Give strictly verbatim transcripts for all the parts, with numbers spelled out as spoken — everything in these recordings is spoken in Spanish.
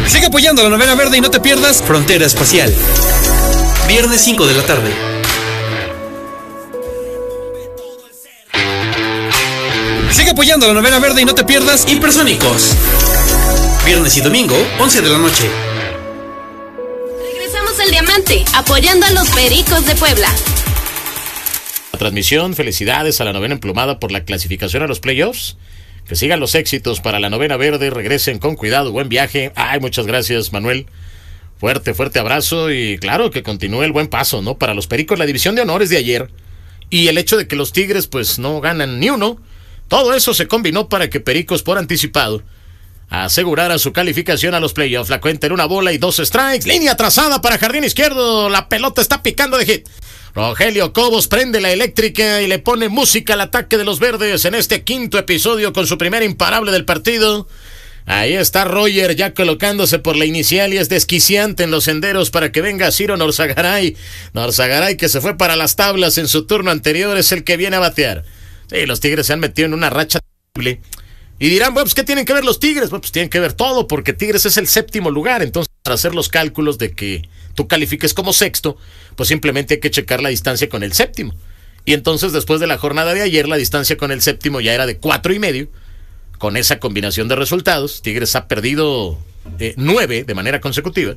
Sigue apoyando la novena verde y no te pierdas Frontera Espacial. Viernes cinco de la tarde. Sigue apoyando la novena verde y no te pierdas Hipersónicos. Viernes y domingo, once de la noche. Regresamos al Diamante, apoyando a los Pericos de Puebla. La transmisión, felicidades a la novena emplumada por la clasificación a los playoffs. Que sigan los éxitos para la novena verde, regresen con cuidado, buen viaje. Ay, muchas gracias, Manuel. Fuerte, fuerte abrazo y claro que continúe el buen paso, ¿no? Para los Pericos, la división de honores de ayer y el hecho de que los Tigres pues no ganan ni uno, todo eso se combinó para que Pericos por anticipado asegurara su calificación a los playoffs. La cuenta en una bola y dos strikes, línea trazada para jardín izquierdo, la pelota está picando de hit. Rogelio Cobos prende la eléctrica y le pone música al ataque de los verdes en este quinto episodio con su primer imparable del partido. Ahí está Roger ya colocándose por la inicial y es desquiciante en los senderos para que venga Ciro Norzagaray. Norzagaray que se fue para las tablas en su turno anterior es el que viene a batear. Sí, los Tigres se han metido en una racha terrible. Y dirán, bueno, pues ¿qué tienen que ver los Tigres? Bueno, pues tienen que ver todo porque Tigres es el séptimo lugar. Entonces, para hacer los cálculos de que tú califiques como sexto, pues simplemente hay que checar la distancia con el séptimo. Y entonces, después de la jornada de ayer, la distancia con el séptimo ya era de cuatro y medio. Con esa combinación de resultados, Tigres ha perdido eh, nueve de manera consecutiva.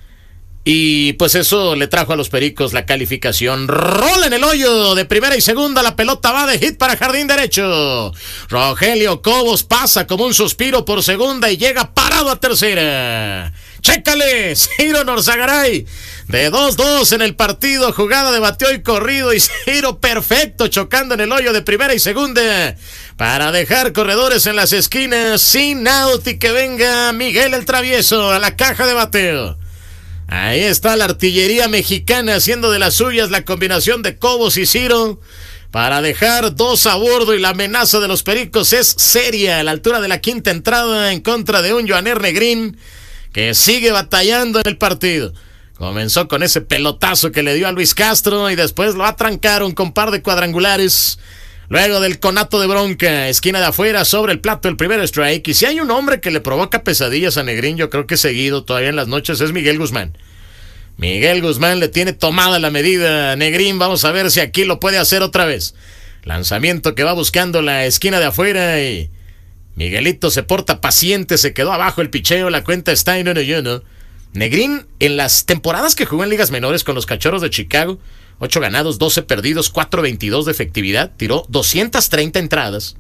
Y pues eso le trajo a los Pericos la calificación. Rola en el hoyo de primera y segunda. La pelota va de hit para jardín derecho. Rogelio Cobos pasa como un suspiro por segunda y llega parado a tercera. Chécale, Ciro Norzagaray. De dos dos en el partido. Jugada de bateo y corrido. Y Ciro perfecto chocando en el hoyo de primera y segunda. Para dejar corredores en las esquinas. Sin out y que venga Miguel el Travieso a la caja de bateo. Ahí está la artillería mexicana haciendo de las suyas la combinación de Cobos y Ciro para dejar dos a bordo y la amenaza de los Pericos es seria a la altura de la quinta entrada en contra de un Joaner Negrín que sigue batallando en el partido. Comenzó con ese pelotazo que le dio a Luis Castro y después lo atrancaron con par de cuadrangulares. Luego del conato de bronca, esquina de afuera, sobre el plato el primer strike. Y si hay un hombre que le provoca pesadillas a Negrín, yo creo que seguido todavía en las noches, es Miguel Guzmán. Miguel Guzmán le tiene tomada la medida a Negrín. Vamos a ver si aquí lo puede hacer otra vez. Lanzamiento que va buscando la esquina de afuera y Miguelito se porta paciente, se quedó abajo el picheo, la cuenta está en uno y uno. Negrín, en las temporadas que jugó en ligas menores con los Cachorros de Chicago, ocho ganados, doce perdidos, cuatro veintidós de efectividad, tiró doscientas treinta entradas,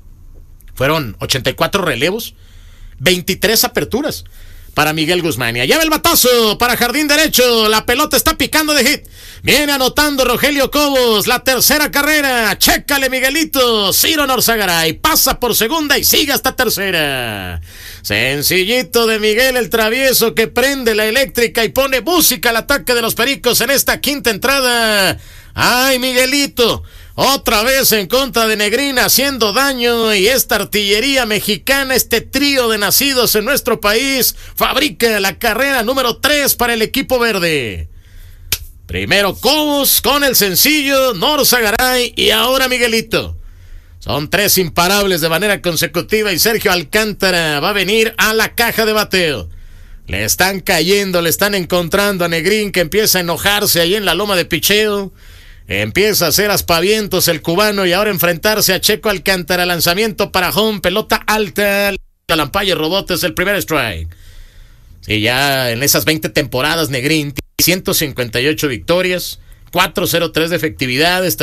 fueron ochenta y cuatro relevos, veintitrés aperturas para Miguel Guzmán. Y allá va el batazo para jardín derecho, la pelota está picando de hit, viene anotando Rogelio Cobos, la tercera carrera, chécale Miguelito, Ciro Norzagaray, pasa por segunda y sigue hasta tercera. Sencillito de Miguel el Travieso que prende la eléctrica y pone música al ataque de los Pericos en esta quinta entrada. ¡Ay, Miguelito! Otra vez en contra de Negrín haciendo daño y esta artillería mexicana, este trío de nacidos en nuestro país, fabrica la carrera número tres para el equipo verde. Primero Cobos con el sencillo, Norzagaray y ahora Miguelito. Son tres imparables de manera consecutiva y Sergio Alcántara va a venir a la caja de bateo. Le están cayendo, le están encontrando a Negrín que empieza a enojarse ahí en la loma de picheo. Empieza a hacer aspavientos el cubano y ahora enfrentarse a Checo Alcántara. Lanzamiento para home, pelota alta. La lampalla robot es el primer strike. Sí, ya en esas veinte temporadas Negrín, ciento cincuenta y ocho victorias, cuatrocientos tres de efectividad.